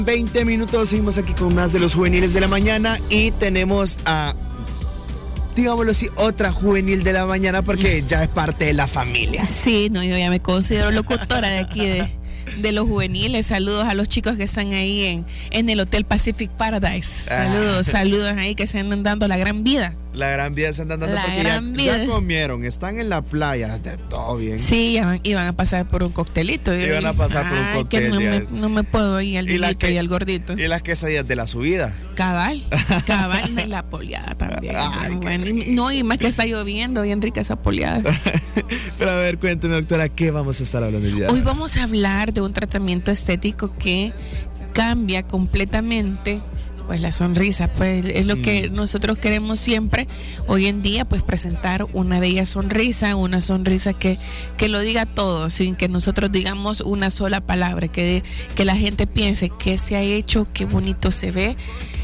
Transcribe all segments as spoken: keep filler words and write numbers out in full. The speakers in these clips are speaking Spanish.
veinte minutos, seguimos aquí con más de los juveniles de la mañana y tenemos a, digámoslo así, otra juvenil de la mañana porque ya es parte de la familia. Sí, no, yo ya me considero locutora de aquí de, de los juveniles. Saludos a los chicos que están ahí en, en el Hotel Pacific Paradise. Saludos, ah. saludos ahí que se andan dando la gran vida. La gran vida se andan dando la porque gran ya, vida. ya comieron, están en la playa, todo bien. Sí, iban, iban a pasar por un coctelito. Iban a pasar por un Ay, coctel. Que no, me, no me puedo ir al y, vinito y al gordito. Y las quesadillas de la subida. Cabal, cabal, y la poleada también. Ay, bueno, y, no, y más que está lloviendo, bien rica esa poleada. Pero a ver, cuénteme, doctora, ¿qué vamos a estar hablando el día? Hoy vamos a hablar de un tratamiento estético que cambia completamente pues la sonrisa, pues es lo que mm. nosotros queremos siempre hoy en día, pues presentar una bella sonrisa, una sonrisa que, que lo diga todo, sin que nosotros digamos una sola palabra, que, que la gente piense qué se ha hecho, qué bonito se ve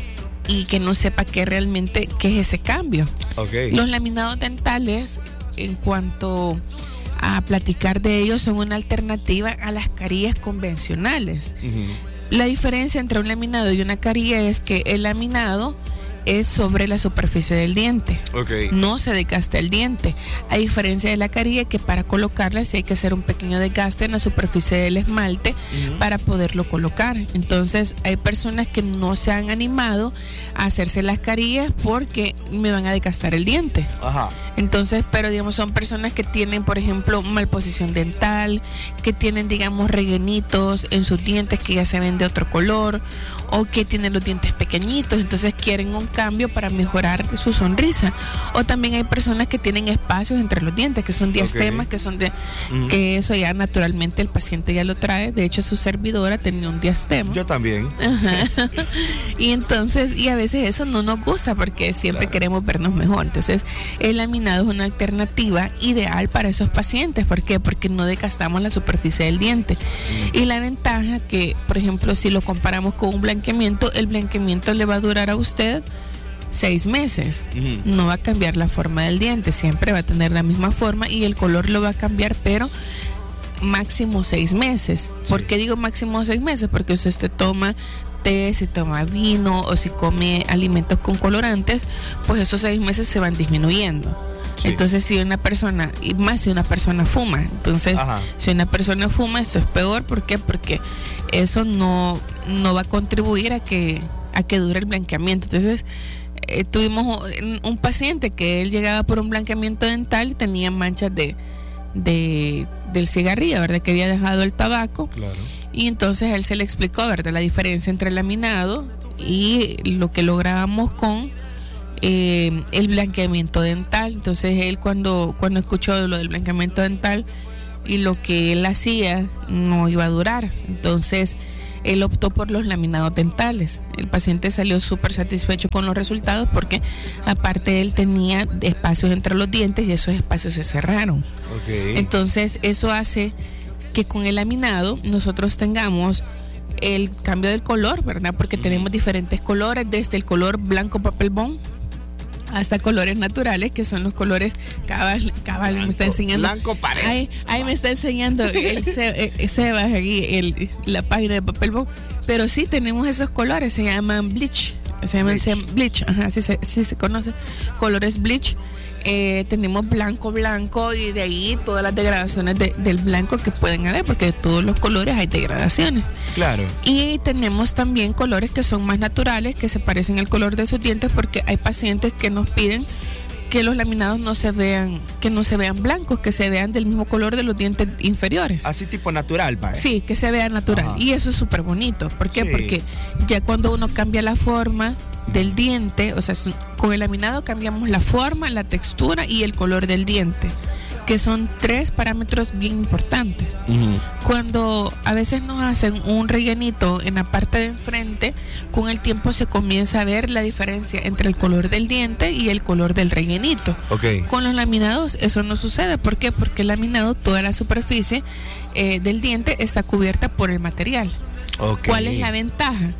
y que no sepa qué realmente qué es ese cambio. Okay. Los laminados dentales, en cuanto a platicar de ellos, son una alternativa a las carillas convencionales. Uh-huh. La diferencia entre un laminado y una carilla es que el laminado es sobre la superficie del diente. Okay. No se desgasta el diente. A diferencia de la carilla, que para colocarla sí hay que hacer un pequeño desgaste en la superficie del esmalte uh-huh. para poderlo colocar. Entonces hay personas que no se han animado a hacerse las carillas porque me van a desgastar el diente. Ajá. Entonces, pero digamos, son personas que tienen, por ejemplo, malposición dental, que tienen, digamos, rellenitos en sus dientes que ya se ven de otro color, o que tienen los dientes pequeñitos, entonces quieren un cambio para mejorar su sonrisa. O también hay personas que tienen espacios entre los dientes, que son diastemas, okay. que son de, mm. que eso ya naturalmente el paciente ya lo trae. De hecho, su servidora tenía un diastema. Yo también. Ajá. Y entonces, y a veces eso no nos gusta porque siempre claro. queremos vernos mejor. Entonces, el laminado es una alternativa ideal para esos pacientes. ¿Por qué? Porque no desgastamos la superficie del diente. Mm. Y la ventaja que, por ejemplo, si lo comparamos con un blanqueamiento, el blanqueamiento le va a durar a usted seis meses. Uh-huh. No va a cambiar la forma del diente, siempre va a tener la misma forma y el color lo va a cambiar, pero máximo seis meses. Sí. ¿Por qué digo máximo seis meses? Porque si usted toma té, si toma vino o si come alimentos con colorantes, pues esos seis meses se van disminuyendo. Sí. Entonces, si una persona, y más si una persona fuma, entonces, Ajá. si una persona fuma, eso es peor. ¿Por qué? Porque eso no, no va a contribuir a que, a que dure el blanqueamiento. Entonces, eh, tuvimos un paciente que él llegaba por un blanqueamiento dental y tenía manchas de, de del cigarrillo, ¿verdad? Que había dejado el tabaco. Claro. Y entonces él se le explicó, ¿verdad? La diferencia entre el laminado y lo que lográbamos con Eh, el blanqueamiento dental. Entonces él cuando, cuando escuchó lo del blanqueamiento dental y lo que él hacía no iba a durar, entonces él optó por los laminados dentales. El paciente salió súper satisfecho con los resultados porque aparte él tenía espacios entre los dientes y esos espacios se cerraron. Okay. Entonces eso hace que con el laminado nosotros tengamos el cambio del color, ¿verdad? Porque mm. tenemos diferentes colores, desde el color blanco papel bond hasta colores naturales, que son los colores cabal, cabal blanco, me está enseñando. Blanco pared. Ahí, ahí me está enseñando el Sebas aquí el, la página de papel bond. Pero sí tenemos esos colores, se llaman bleach. Se llaman bleach, bleach ajá, así se, así se conoce. Colores bleach. Eh, tenemos blanco, blanco y de ahí todas las degradaciones de, del blanco que pueden haber, porque de todos los colores hay degradaciones. Claro. Y tenemos también colores que son más naturales, que se parecen al color de sus dientes, porque hay pacientes que nos piden que los laminados no se vean, que no se vean blancos, que se vean del mismo color de los dientes inferiores. Así tipo natural, ¿vale? Sí, que se vea natural. Ajá. Y eso es súper bonito. ¿Por qué? Sí. Porque ya cuando uno cambia la forma del diente, o sea, con el laminado cambiamos la forma, la textura y el color del diente, que son tres parámetros bien importantes. Uh-huh. Cuando a veces nos hacen un rellenito en la parte de enfrente, con el tiempo se comienza a ver la diferencia entre el color del diente y el color del rellenito. Okay. Con los laminados eso no sucede. ¿Por qué? Porque el laminado, toda la superficie eh, del diente está cubierta por el material. Okay. ¿Cuál es la ventaja?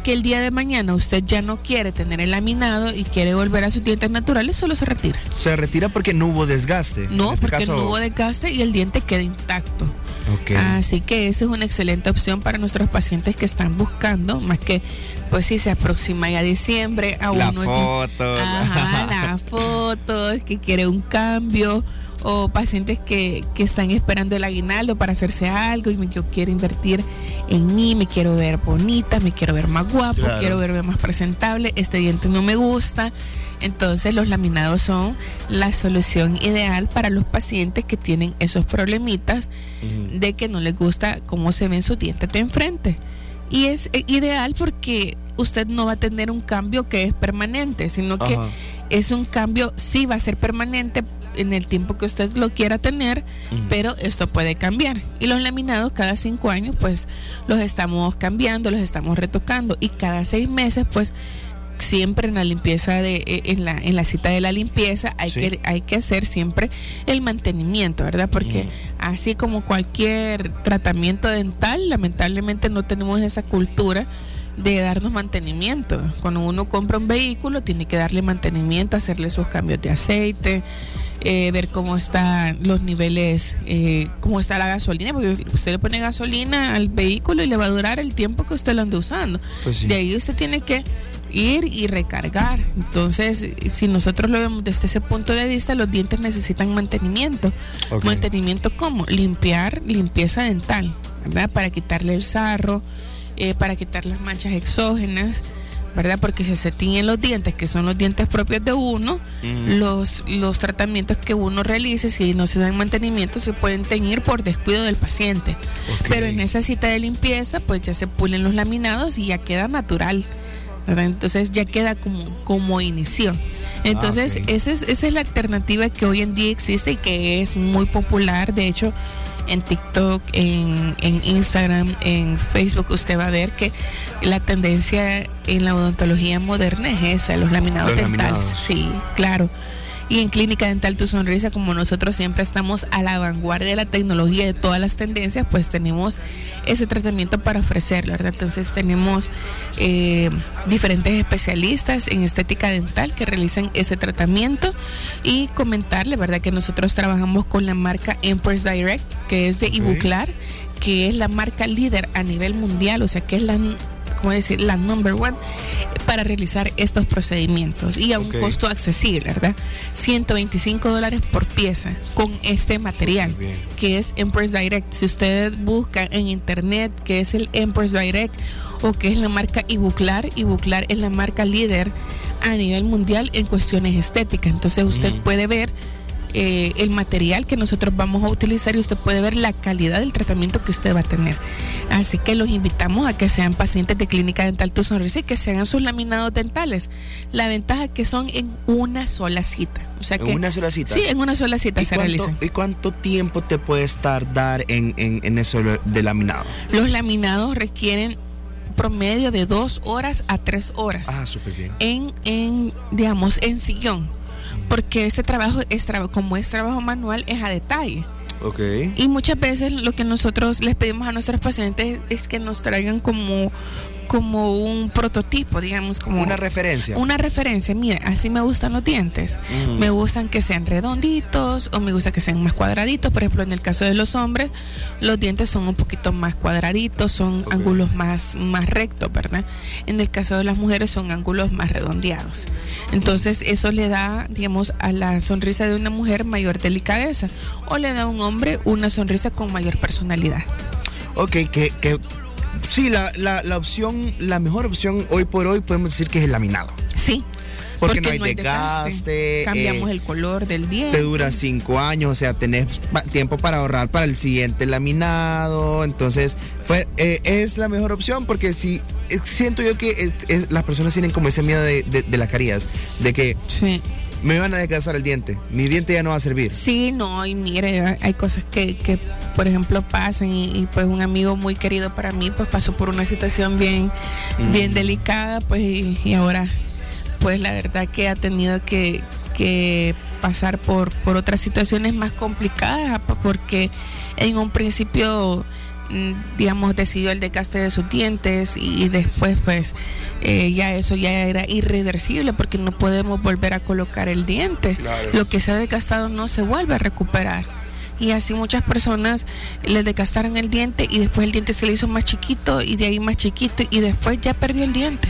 que el día de mañana usted ya no quiere tener el laminado y quiere volver a sus dientes naturales, solo se retira. Se retira porque no hubo desgaste. No, en este porque caso... no hubo desgaste y el diente queda intacto. Okay. Así que esa es una excelente opción para nuestros pacientes que están buscando, más que, pues si se aproxima ya diciembre, a la uno... Foto. Ajá, las fotos, que quiere un cambio, o pacientes que, que están esperando el aguinaldo para hacerse algo y me, yo quiero invertir en mí, me quiero ver bonita, me quiero ver más guapo, claro. quiero verme más presentable, este diente no me gusta. Entonces los laminados son la solución ideal para los pacientes que tienen esos problemitas uh-huh. de que no les gusta cómo se ven sus dientes de enfrente. Y es ideal porque usted no va a tener un cambio que es permanente, sino que Ajá. es un cambio, sí va a ser permanente en el tiempo que usted lo quiera tener, uh-huh. pero esto puede cambiar. Y los laminados cada cinco años pues los estamos cambiando, los estamos retocando, y cada seis meses pues siempre en la limpieza de en la en la cita de la limpieza hay sí. que hay que hacer siempre el mantenimiento, ¿verdad? Porque mm. así como cualquier tratamiento dental, lamentablemente no tenemos esa cultura de darnos mantenimiento. Cuando uno compra un vehículo tiene que darle mantenimiento, hacerle sus cambios de aceite, eh, ver cómo están los niveles, eh, cómo está la gasolina, porque usted le pone gasolina al vehículo y le va a durar el tiempo que usted lo ande usando. Pues sí. De ahí usted tiene que ir y recargar. Entonces, si nosotros lo vemos desde ese punto de vista, los dientes necesitan mantenimiento. Okay. ¿Mantenimiento cómo? Limpiar, limpieza dental, ¿verdad? Para quitarle el sarro, eh, para quitar las manchas exógenas, ¿verdad? Porque si se tiñen los dientes, que son los dientes propios de uno, mm. los, los tratamientos que uno realice, si no se dan mantenimiento, se pueden teñir por descuido del paciente. Okay. Pero en esa cita de limpieza, pues ya se pulen los laminados y ya queda natural, ¿verdad? Entonces ya queda como, como inició. Entonces ah, okay. esa, es, esa es la alternativa que hoy en día existe y que es muy popular. De hecho, en TikTok, en, en Instagram, en Facebook, usted va a ver que la tendencia en la odontología moderna es esa, los laminados los dentales. Laminados. Sí, claro. Y en Clínica Dental Tu Sonrisa, como nosotros siempre estamos a la vanguardia de la tecnología, de todas las tendencias, pues tenemos ese tratamiento para ofrecerlo, ¿verdad? Entonces tenemos eh, diferentes especialistas en estética dental que realizan ese tratamiento, y comentarle, ¿verdad?, que nosotros trabajamos con la marca Empress Direct, que es de okay. Ivoclar, que es la marca líder a nivel mundial, o sea que es la... ¿cómo decir? La number one para realizar estos procedimientos, y a un okay. costo accesible, ¿verdad? ciento veinticinco dólares por pieza con este material que es Empress Direct. Si usted busca en internet que es el Empress Direct o que es la marca Ivoclar, Ivoclar es la marca líder a nivel mundial en cuestiones estéticas. Entonces usted mm. puede ver Eh, el material que nosotros vamos a utilizar y usted puede ver la calidad del tratamiento que usted va a tener. Así que los invitamos a que sean pacientes de Clínica Dental Tu Sonrisa y que se hagan sus laminados dentales. La ventaja es que son en una sola cita. O sea que, ¿en una sola cita? Sí, en una sola cita se realizan. ¿Y cuánto tiempo te puedes tardar en, en, en eso de laminado? Los laminados requieren promedio de dos horas a tres horas. Ah, súper bien. En, en, digamos, en sillón. Porque este trabajo, es tra- como es trabajo manual, es a detalle. Okay. Y muchas veces lo que nosotros les pedimos a nuestros pacientes es que nos traigan como, como un prototipo, digamos, como una referencia. Una referencia, mira, así me gustan los dientes. Mm. Me gustan que sean redonditos o me gusta que sean más cuadraditos. Por ejemplo, en el caso de los hombres, los dientes son un poquito más cuadraditos, son okay. ángulos más, más rectos, ¿verdad? En el caso de las mujeres son ángulos más redondeados. Entonces, eso le da, digamos, a la sonrisa de una mujer mayor delicadeza, o le da a un hombre una sonrisa con mayor personalidad. Ok, que, que sí, la, la, la opción, la mejor opción hoy por hoy podemos decir que es el laminado. Sí. Porque, porque no hay, no hay desgaste, desgaste. Cambiamos eh, el color del diente. Te dura cinco años, o sea, tenés tiempo para ahorrar para el siguiente laminado. Entonces, fue, eh, es la mejor opción, porque si eh, siento yo que es, es, las personas tienen como ese miedo de, de, de las caries, de que sí. me van a desgastar el diente, mi diente ya no va a servir. Sí, no, y mire, hay cosas que, que por ejemplo, pasan, y, y pues un amigo muy querido para mí, pues pasó por una situación bien, mm. bien delicada, pues, y, y ahora, pues la verdad que ha tenido que, que pasar por, por otras situaciones más complicadas, porque en un principio digamos, decidió el desgaste de sus dientes y después pues eh, ya eso ya era irreversible porque no podemos volver a colocar el diente. Claro. Lo que se ha desgastado no se vuelve a recuperar. Y así muchas personas les desgastaron el diente y después el diente se le hizo más chiquito y de ahí más chiquito y después ya perdió el diente.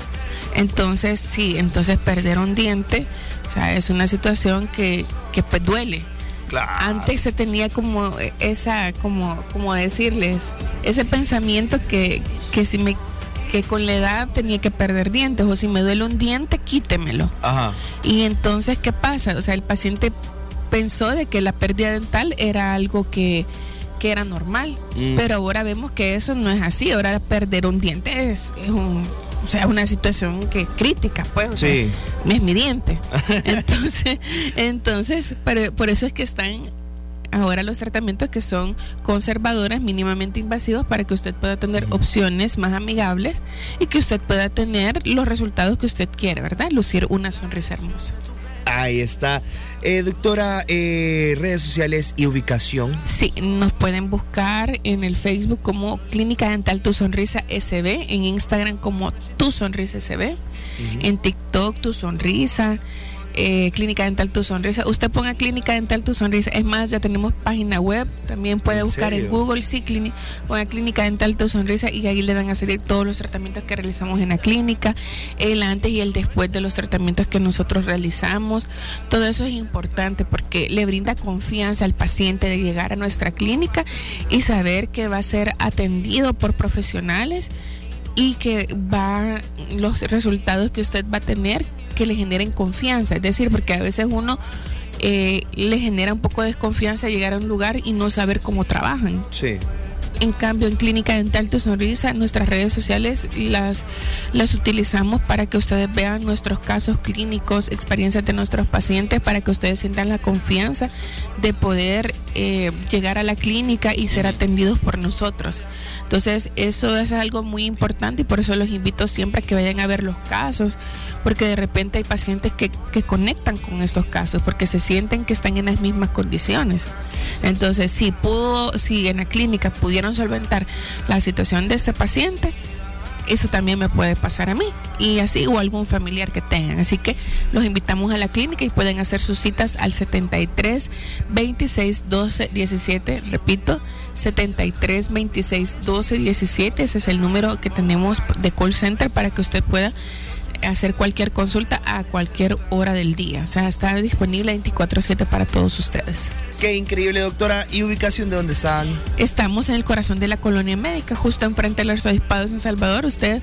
Entonces sí, entonces perder un diente, o sea, es una situación que, que pues duele. Claro. Antes se tenía como esa, como, como decirles, ese pensamiento que, que si me que con la edad tenía que perder dientes, o si me duele un diente, quítemelo. Ajá. Y entonces, ¿qué pasa? O sea, el paciente pensó de que la pérdida dental era algo que, que era normal, mm. pero ahora vemos que eso no es así. Ahora perder un diente es, es un O sea, es una situación que crítica, pues. O sí. sea, es mi diente. Entonces, entonces pero por eso es que están ahora los tratamientos que son conservadores, mínimamente invasivos, para que usted pueda tener uh-huh. opciones más amigables y que usted pueda tener los resultados que usted quiere, ¿verdad? Lucir una sonrisa hermosa. Ahí está. Eh, doctora, eh, redes sociales y ubicación. Sí, nos pueden buscar en el Facebook como Clínica Dental Tu Sonrisa S B, en Instagram como Tu Sonrisa S B, uh-huh. en TikTok Tu Sonrisa, eh, Clínica Dental Tu Sonrisa. Usted ponga Clínica Dental Tu Sonrisa. Es más, ya tenemos página web. También puede ¿En buscar serio? en Google, sí, clínica, ponga Clínica Dental Tu Sonrisa y ahí le van a salir todos los tratamientos que realizamos en la clínica, el antes y el después de los tratamientos que nosotros realizamos. Todo eso es importante porque le brinda confianza al paciente de llegar a nuestra clínica y saber que va a ser atendido por profesionales y que va los resultados que usted va a tener que le generen confianza. Es decir, porque a veces uno eh, le genera un poco de desconfianza llegar a un lugar y no saber cómo trabajan. Sí. En cambio, en Clínica Dental Tu Sonrisa, nuestras redes sociales las, las utilizamos para que ustedes vean nuestros casos clínicos, experiencias de nuestros pacientes, para que ustedes sientan la confianza de poder eh, llegar a la clínica y ser atendidos por nosotros. Entonces, eso es algo muy importante y por eso los invito siempre a que vayan a ver los casos, porque de repente hay pacientes que, que conectan con estos casos, porque se sienten que están en las mismas condiciones. Entonces, si pudo, si en la clínica pudieron solventar la situación de este paciente, eso también me puede pasar a mí, y así, o algún familiar que tengan. Así que los invitamos a la clínica y pueden hacer sus citas al setenta y tres, veintiséis, doce, diecisiete. Repito, setenta y tres, veintiséis, doce, diecisiete. Ese es el número que tenemos de call center para que usted pueda hacer cualquier consulta a cualquier hora del día. O sea, está disponible veinticuatro siete para todos ustedes. Qué increíble, doctora. ¿Y ubicación de dónde están? Estamos en el corazón de la colonia médica, justo enfrente del Arzobispado de San Salvador. Usted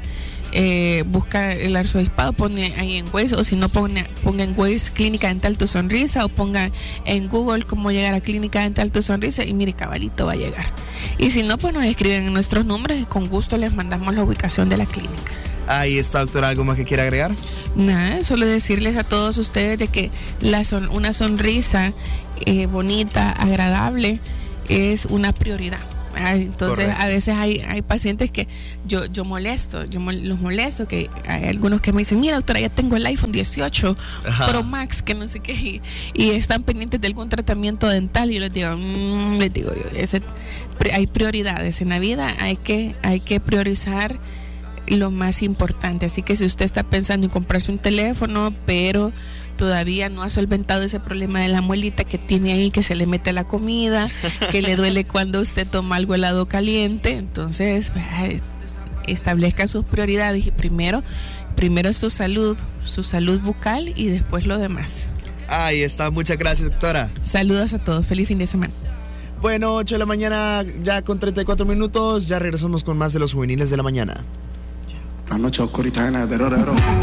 eh, busca el Arzobispado, pone ahí en Waze, o si no, ponga, ponga en Waze Clínica Dental Tu Sonrisa, o ponga en Google cómo llegar a Clínica Dental Tu Sonrisa y mire, cabalito va a llegar. Y si no, pues nos escriben en nuestros números y con gusto les mandamos la ubicación de la clínica. Ahí está, doctora. ¿Algo más que quiera agregar? Nada, solo decirles a todos ustedes de que la son, una sonrisa eh, bonita, agradable, es una prioridad. Entonces, correcto. A veces hay, hay pacientes que yo, yo molesto, yo mol, los molesto, que hay algunos que me dicen, mira, doctora, ya tengo el iPhone dieciocho Ajá. Pro Max, que no sé qué, y, y están pendientes de algún tratamiento dental, y yo les digo, mmm, les digo yo, ese, hay prioridades en la vida, hay que, hay que priorizar lo más importante. Así que si usted está pensando en comprarse un teléfono, pero todavía no ha solventado ese problema de la muelita que tiene ahí, que se le mete la comida, que le duele cuando usted toma algo helado caliente, entonces establezca sus prioridades y primero, primero su salud, su salud bucal y después lo demás. Ahí está, muchas gracias, doctora. Saludos a todos, feliz fin de semana. Bueno, ocho de la mañana, ya con treinta y cuatro minutos, ya regresamos con más de los juveniles de la mañana. La noche oscurita en el